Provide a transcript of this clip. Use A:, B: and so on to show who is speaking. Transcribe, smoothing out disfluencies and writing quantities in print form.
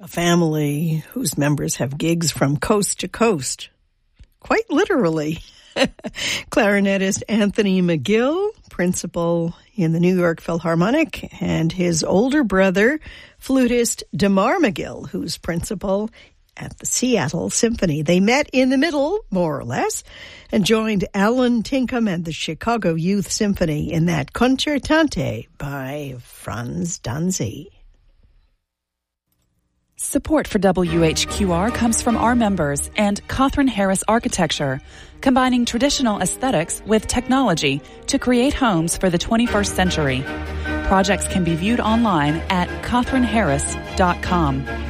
A: a family whose members have gigs from coast to coast. Quite literally. Clarinetist Anthony McGill, principal in the New York Philharmonic, and his older brother, flutist DeMar McGill, who's principal at the Seattle Symphony. They met in the middle, more or less, and joined Alan Tinkham and the Chicago Youth Symphony in that Concertante by Franz Danzi.
B: Support for WHQR comes from our members and Catherine Harris Architecture, combining traditional aesthetics with technology to create homes for the 21st century. Projects can be viewed online at catherineharris.com.